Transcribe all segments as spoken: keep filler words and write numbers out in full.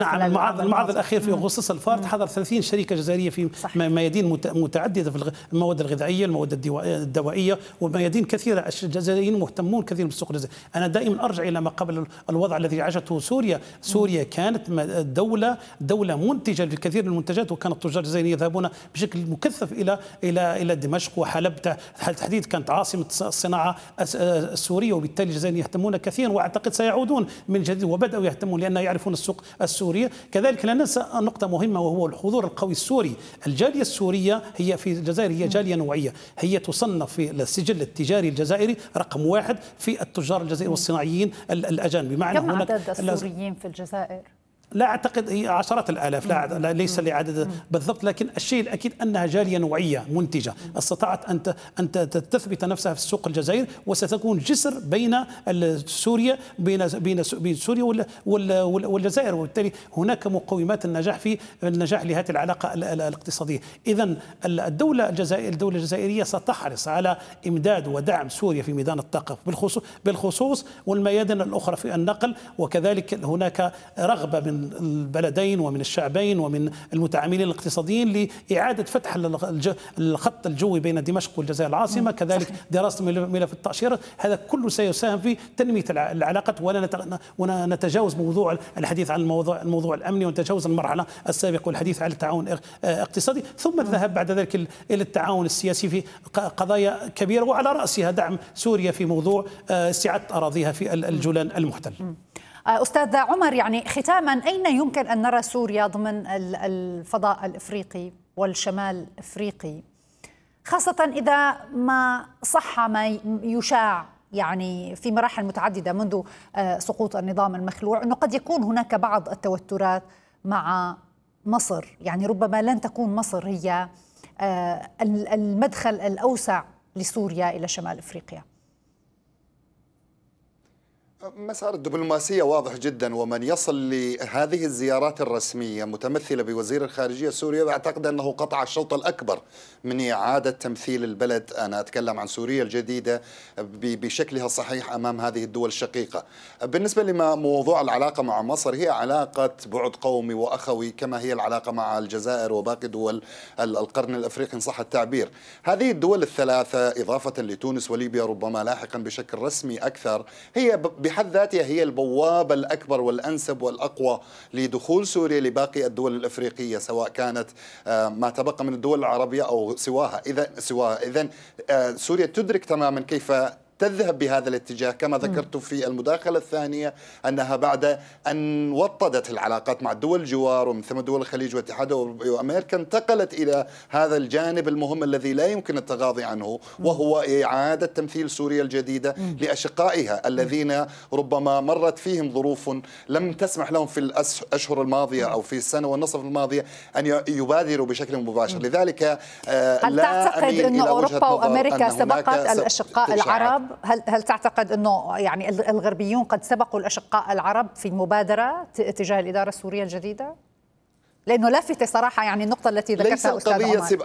نعم. المعرض المعرض الاخير في اغسطس الفارط حضر ثلاثين شركه جزائريه في صحيح. ميادين متعدده في المواد الغذائيه، المواد الدوائيه، وميادين كثيره. الجزائريين مهتمون كثير بالسوق الجزائري. انا دائما ارجع الى ما قبل الوضع الذي عاشته سوريا. سوريا كانت دوله دوله منتجه للكثير من المنتجات، وكان التجار الجزائريين يذهبون بشكل مكثف الى الى الى دمشق وحلب تحديد، كانت عاصمه الصناعه السوريه، وبالتالي الجزائريين يهتمون كثيرا، واعتقد سيعودون من جديد، وبداوا يهتمون لان يعرفون السوق السوري. كذلك لا ننسى نقطة مهمة، وهو الحضور القوي السوري. الجالية السورية هي في الجزائر هي جالية نوعية، هي تصنف في السجل التجاري الجزائري رقم واحد في التجار الجزائريين والصناعيين الأجانب. بمعنى كم عدد السوريين في الجزائر؟ لا أعتقد، هي عشرات الآلاف، لا ليس لعدد بالضبط، لكن الشيء الأكيد أنها جالية نوعية منتجة استطاعت أن أن تثبت نفسها في السوق الجزائري، وستكون جسر بين سوريا بين بين سوريا والجزائر، وبالتالي هناك مقومات النجاح في النجاح لهذه العلاقة الاقتصادية. إذن الدولة الجزائرية الدولة الجزائرية ستحرص على إمداد ودعم سوريا في ميدان الطاقة بالخصوص بالخصوص والميادين الأخرى في النقل، وكذلك هناك رغبة من البلدين ومن الشعبين ومن المتعاملين الاقتصاديين لإعادة فتح الخط الجوي بين دمشق والجزائر العاصمة، كذلك دراسة ملف التأشيرة. هذا كله سيساهم في تنمية العلاقات، ولا نتجاوز موضوع الحديث عن الموضوع الموضوع الأمني، ونتجاوز المرحلة السابقة والحديث عن التعاون الاقتصادي، ثم الذهاب بعد ذلك إلى التعاون السياسي في قضايا كبيرة، وعلى رأسها دعم سوريا في موضوع استعادة أراضيها في الجولان المحتل. أستاذ عمر، يعني ختاما، أين يمكن أن نرى سوريا ضمن الفضاء الإفريقي والشمال الإفريقي، خاصة إذا ما صح ما يشاع يعني في مراحل متعددة منذ سقوط النظام المخلوع أنه قد يكون هناك بعض التوترات مع مصر، يعني ربما لن تكون مصر هي المدخل الأوسع لسوريا إلى شمال إفريقيا؟ مسار الدبلوماسية واضح جدا، ومن يصل لهذه الزيارات الرسمية متمثلة بوزير الخارجية السوري أعتقد أنه قطع الشوط الأكبر من إعادة تمثيل البلد، أنا أتكلم عن سوريا الجديدة، بشكلها الصحيح أمام هذه الدول الشقيقة. بالنسبة لما موضوع العلاقة مع مصر، هي علاقة بعد قومي وأخوي كما هي العلاقة مع الجزائر وباقي دول القرن الأفريقي إن صح التعبير. هذه الدول الثلاثة إضافة لتونس وليبيا ربما لاحقا بشكل رسمي أكثر، هي بحد ذاتها هي البوابة الأكبر والأنسب والأقوى لدخول سوريا لباقي الدول الأفريقية، سواء كانت ما تبقى من الدول العربية أو سواها. إذا سواها إذن سوريا تدرك تماما كيف تذهب بهذا الاتجاه، كما ذكرت في المداخلة الثانية أنها بعد أن وطدت العلاقات مع دول الجوار ومن ثم دول الخليج والاتحاد الأوروبي وأمريكا، انتقلت إلى هذا الجانب المهم الذي لا يمكن التغاضي عنه، وهو إعادة تمثيل سوريا الجديدة لأشقائها الذين ربما مرت فيهم ظروف لم تسمح لهم في الأشهر الماضية أو في السنة والنصف الماضية أن يبادروا بشكل مباشر. لذلك هل لا تعتقد أن أوروبا وأمريكا سبقت الأشقاء العرب؟ هل هل تعتقد أنه يعني الغربيون قد سبقوا الأشقاء العرب في المبادرة تجاه الإدارة السورية الجديدة؟ لأنه لافتة صراحة يعني النقطة التي ذكرتها أستاذ عمر.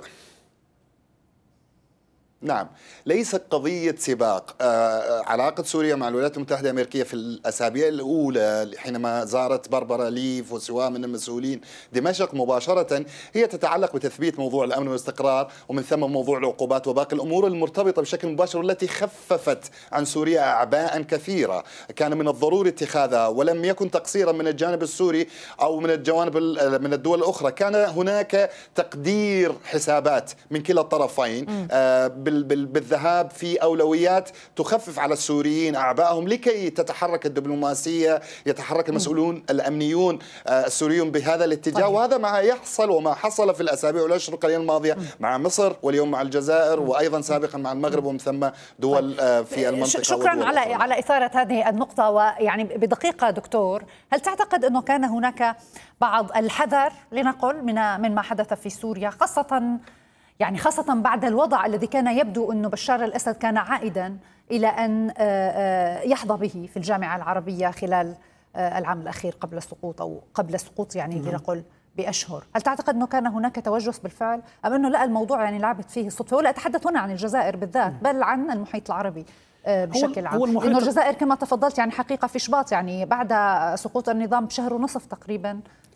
نعم، ليست قضية سباق. آه علاقة سوريا مع الولايات المتحدة الأمريكية في الأسابيع الأولى حينما زارت باربرا ليف وسواء من المسؤولين دمشق مباشرة، هي تتعلق بتثبيت موضوع الأمن والاستقرار، ومن ثم موضوع العقوبات وباقي الأمور المرتبطة بشكل مباشر والتي خففت عن سوريا أعباء كثيرة كان من الضروري اتخاذها، ولم يكن تقصيرا من الجانب السوري أو من الجوانب من الدول الأخرى. كان هناك تقدير حسابات من كلا الطرفين آه بالذهاب في أولويات تخفف على السوريين أعبائهم لكي تتحرك الدبلوماسية، يتحرك المسؤولون الأمنيون السوريون بهذا الاتجاه. وهذا ما يحصل وما حصل في الأسابيع والأشهر القليلة الماضية مع مصر، واليوم مع الجزائر، وأيضا سابقا مع المغرب ومن ثم دول في المنطقة. شكرا على على إثارة هذه النقطة. ويعني بدقيقة دكتور، هل تعتقد أنه كان هناك بعض الحذر لنقل من من ما حدث في سوريا، خاصة يعني خاصة بعد الوضع الذي كان يبدو أنه بشار الأسد كان عائدا إلى أن يحظى به في الجامعة العربية خلال العام الأخير قبل السقوط أو قبل السقوط يعني لنقل بأشهر؟ هل تعتقد أنه كان هناك توجس بالفعل أم أنه لا الموضوع يعني لعبت فيه الصدفة؟ ولا أتحدث هنا عن الجزائر بالذات بل عن المحيط العربي بشكل عام، لأنه الجزائر كما تفضلت يعني حقيقة في شباط يعني بعد سقوط النظام بشهر ونصف تقريبا